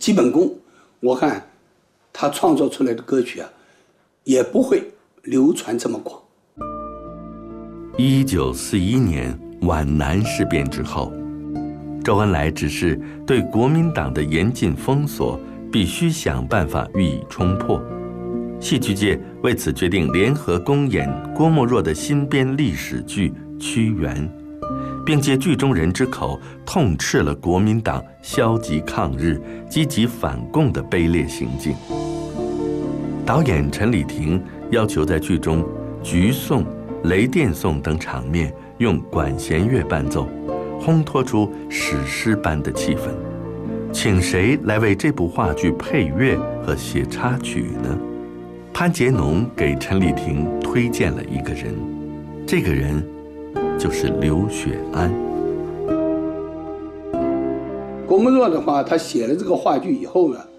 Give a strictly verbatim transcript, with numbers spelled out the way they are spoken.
基本功，我看他创作出来的歌曲啊，也不会流传这么广。 一九四一年皖南事变之后，周恩来指示对国民党的严禁封锁必须想办法予以冲破。戏剧界为此决定联合公演郭沫若的新编历史剧《屈原》，并借剧中人之口痛斥了国民党消极抗日、积极反共的卑劣行径。导演陈理亭要求在剧中橘颂、雷电颂等场面用管弦乐伴奏，烘托出史诗般的气氛。请谁来为这部话剧配乐和写插曲呢？潘杰农给陈理亭推荐了一个人，这个人就是刘雪庵。 郭沫若的话，他写了这个话剧以后呢，